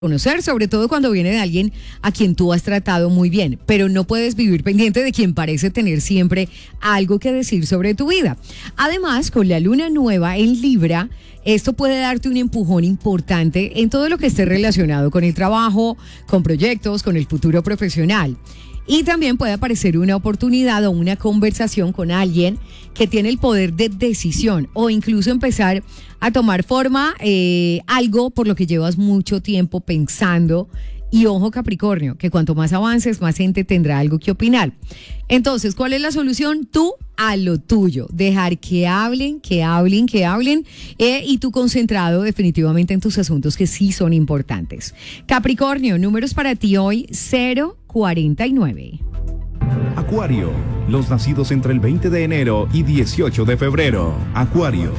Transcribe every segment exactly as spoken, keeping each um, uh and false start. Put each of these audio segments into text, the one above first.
conocer, sobre todo cuando viene de alguien a quien tú has tratado muy bien, pero no puedes vivir pendiente de quien parece tener siempre algo que decir sobre tu vida. Además, con la luna nueva en Libra, esto puede darte un empujón importante en todo lo que esté relacionado con el trabajo, con proyectos, con el futuro profesional. Y también puede aparecer una oportunidad o una conversación con alguien que tiene el poder de decisión o incluso empezar a tomar forma eh, algo por lo que llevas mucho tiempo pensando. Y ojo, Capricornio, que cuanto más avances, más gente tendrá algo que opinar. Entonces, ¿cuál es la solución? Tú a lo tuyo. Dejar que hablen, que hablen, que hablen. Eh, y tú concentrado definitivamente en tus asuntos que sí son importantes. Capricornio, números para ti hoy, cero cuarenta y nueve. Acuario, los nacidos entre el veinte de enero y dieciocho de febrero. Acuario.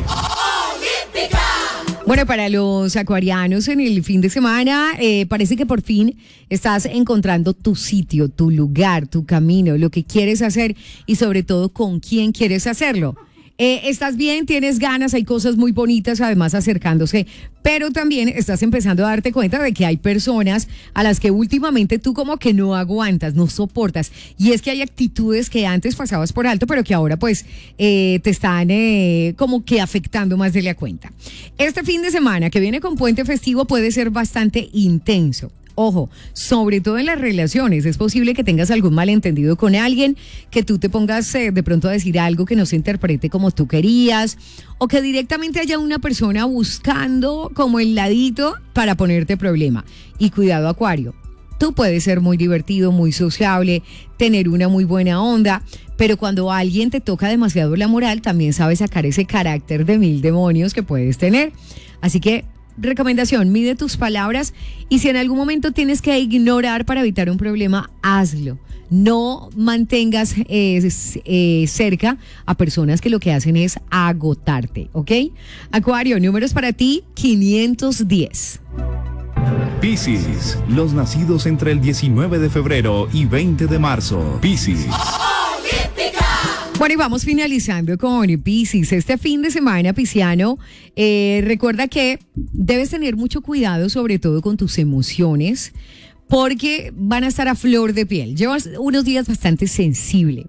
Bueno, para los acuarianos en el fin de semana, eh, parece que por fin estás encontrando tu sitio, tu lugar, tu camino, lo que quieres hacer y sobre todo con quién quieres hacerlo. Eh, estás bien, tienes ganas, hay cosas muy bonitas además acercándose, pero también estás empezando a darte cuenta de que hay personas a las que últimamente tú como que no aguantas, no soportas, y es que hay actitudes que antes pasabas por alto, pero que ahora pues eh, te están eh, como que afectando más de la cuenta. Este fin de semana que viene con puente festivo puede ser bastante intenso. Ojo, sobre todo en las relaciones, es posible que tengas algún malentendido con alguien, que tú te pongas eh, de pronto a decir algo que no se interprete como tú querías, o que directamente haya una persona buscando como el ladito para ponerte problema. Y cuidado, Acuario, tú puedes ser muy divertido, muy sociable, tener una muy buena onda, pero cuando alguien te toca demasiado la moral, también sabes sacar ese carácter de mil demonios que puedes tener. Así que recomendación, mide tus palabras y si en algún momento tienes que ignorar para evitar un problema, hazlo. No mantengas eh, eh, cerca a personas que lo que hacen es agotarte, ¿ok? Acuario, números para ti, quinientos diez. Piscis, los nacidos entre el diecinueve de febrero y veinte de marzo. Piscis. Bueno, y vamos finalizando con Piscis. Este fin de semana, pisciano, eh, recuerda que debes tener mucho cuidado, sobre todo con tus emociones, porque van a estar a flor de piel. Llevas unos días bastante sensible,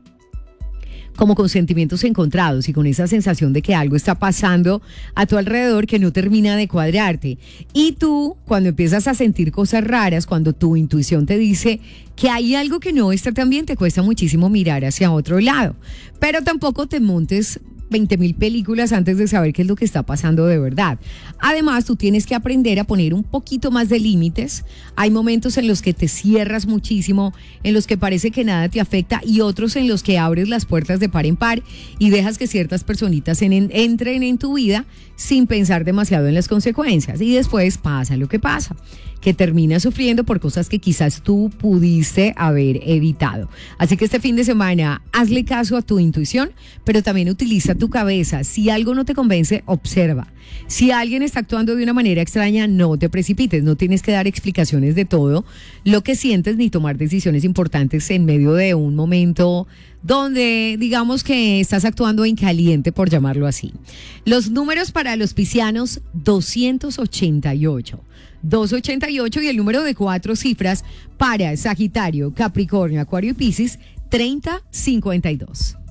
como con sentimientos encontrados y con esa sensación de que algo está pasando a tu alrededor que no termina de cuadrarte. Y tú, cuando empiezas a sentir cosas raras, cuando tu intuición te dice que hay algo que no está tan bien, te cuesta muchísimo mirar hacia otro lado. Pero tampoco te montes veinte mil películas antes de saber qué es lo que está pasando de verdad. Además, tú tienes que aprender a poner un poquito más de límites. Hay momentos en los que te cierras muchísimo, en los que parece que nada te afecta y otros en los que abres las puertas de par en par y dejas que ciertas personitas en, en, entren en tu vida sin pensar demasiado en las consecuencias. Y después pasa lo que pasa, que terminas sufriendo por cosas que quizás tú pudiste haber evitado. Así que este fin de semana, hazle caso a tu intuición, pero también utiliza tu cabeza. Si algo no te convence, observa. Si alguien está actuando de una manera extraña, no te precipites. No tienes que dar explicaciones de todo lo que sientes ni tomar decisiones importantes en medio de un momento donde digamos que estás actuando en caliente, por llamarlo así. Los números para los piscianos, doscientos ochenta y ocho. doscientos ochenta y ocho y el número de cuatro cifras para Sagitario, Capricornio, Acuario y Piscis, treinta cincuenta y dos.